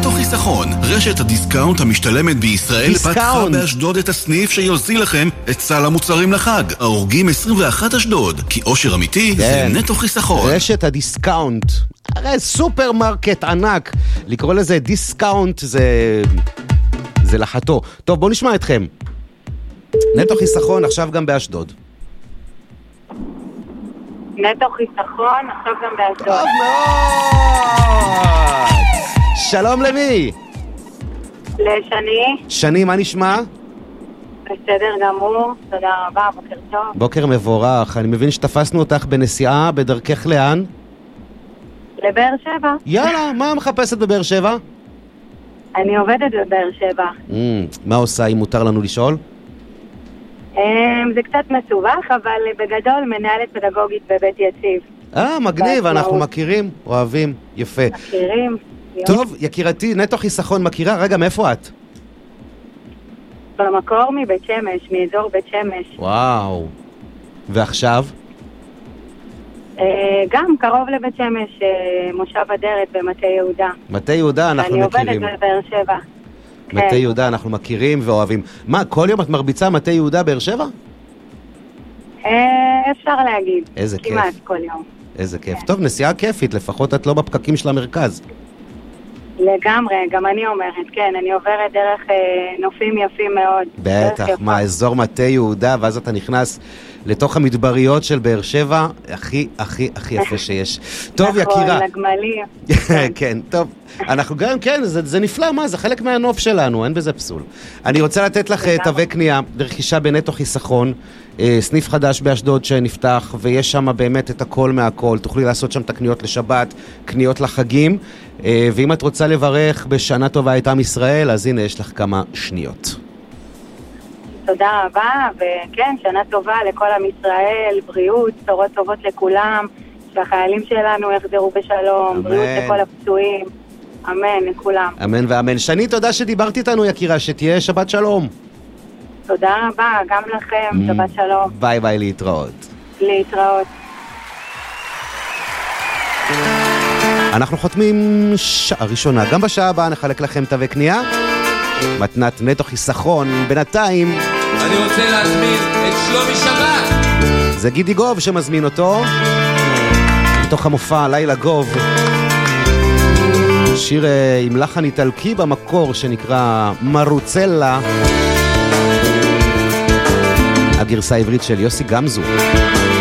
נטו חיסכון, רשת הדיסקאונט המשתלמת בישראל, פתחה באשדוד את הסניף שיוזיל לכם את סל המוצרים לחג. ההורגים 21 אשדוד, כי אושר אמיתי זה נטו חיסכון. רשת הדיסקאונט, הרי סופרמרקט ענק, לקרוא לזה דיסקאונט זה לחתו. טוב, בואו נשמע אתכם. נטו חיסכון עכשיו גם באשדוד. נטו חיסכון עכשיו גם באשדוד. טוב מאוד. שלום למי? לשני. שני, מה נשמע? בסדר גמור, תודה רבה, בוקר טוב. בוקר מבורך, אני מבין שתפסנו אותך בנסיעה, בדרכך לאן? לבאר שבע. יאללה, מה מחפשת בבאר שבע? אני עובדת בבאר שבע. מה עושה, אם מותר לנו לשאול? זה קצת מסובך, אבל בגדול מנהלת פדגוגית בבית יציב. מגניב, אנחנו מכירים, אוהבים, יפה. מכירים. טוב, יקירתי, נטו חיסכון מכירה, רגע, מאיפה את? במקור מבית שמש, מאזור בית שמש. וואו. ועכשיו? גם קרוב לבית שמש, מושב אדרת במטה יהודה. מטה יהודה אנחנו מכירים. אני עובדת בבאר שבע. מטה יהודה אנחנו מכירים ואוהבים. מה, כל יום את מרביצה מטה יהודה באר שבע? אפשר להגיד. איזה כיף. כמעט כל יום. איזה כיף. טוב, נסיעה כיפית, לפחות את לא בפקקים של המרכז. לגמרי, גם אני אומרת, כן, אני עוברת דרך נופים יפים מאוד. בטח, מה, אזור מטה יהודה, ואז אתה נכנס לתוך המדבריות של באר שבע, הכי יפה שיש. טוב, יקירה. נכון, לגמלים. כן, טוב. אנחנו גם, כן, זה נפלא, מה? זה חלק מהנוף שלנו, אין בזה פסול. אני רוצה לתת לך תווי קנייה, ברכישה בנטו חיסכון, סניף חדש באשדוד שנפתח, ויש שם באמת את הכל מהכל. תוכלי לעשות שם את הקניות לשבת, קניות לחגים, ואם את רוצה לברך בשנה טובה את עם ישראל, אז הנה יש לך כמה שניות. תודה רבה, וכן, שנה טובה לכל עם ישראל, בריאות, בשורות טובות לכולם, שהחיילים שלנו יחזרו בשלום, אמן. בריאות לכל הפצועים, אמן לכולם. אמן ואמן. שני, תודה שדיברת איתנו יקירה, שתהיה שבת שלום. תודה רבה, גם לכם, שבת שלום. ביי ביי, להתראות. להתראות. אנחנו חותמים שעה ראשונה, גם בשעה הבאה נחלק לכם תווי קנייה, מתנת נטו חיסכון. בינתיים אני רוצה להזמין את שלומי שבת, זה גידי גוב שמזמין אותו מתוך המופע לילה גוב, שיר עם לחן איטלקי במקור שנקרא מרוצלה, הגרסה העברית של יוסי גמזו.